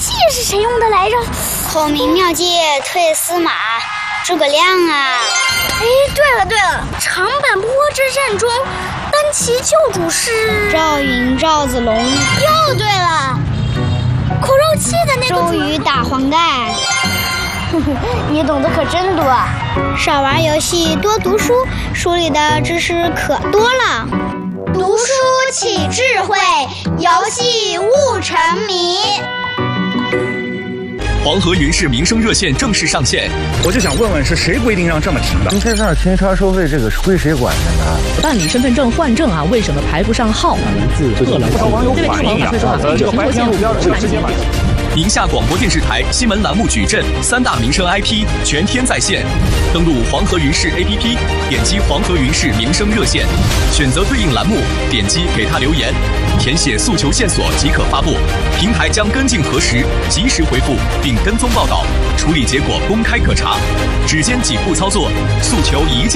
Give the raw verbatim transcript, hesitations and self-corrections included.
器是谁用的来着？ 孔明妙计退司马，诸葛亮啊！ 哎，对了对了，长坂坡之战中，单骑救主是赵云、赵子龙。 又对了，口肉器的那个周瑜打黄盖。 你懂得可真多。 少玩游戏，多读书，书里的知识可多了。 读书起智慧，游戏悟沉迷。 黄河云市民生热线正式上线， 我就想问问是谁规定让这么停的？ 您在这儿清查收费，这个是归谁管的呢？ 办理身份证换证啊，为什么排不上号？名字错了， 不少网友反映啊，呃，这个白天路标是之前买。 宁夏广播电视台新闻栏目矩阵三大民生 I P 全天在线，登录黄河云市 A P P， 点击黄河云市民生热线，选择对应栏目，点击给他留言，填写诉求线索即可发布，平台将跟进核实，及时回复并跟踪报道，处理结果公开可查，只间几步操作，诉求一键。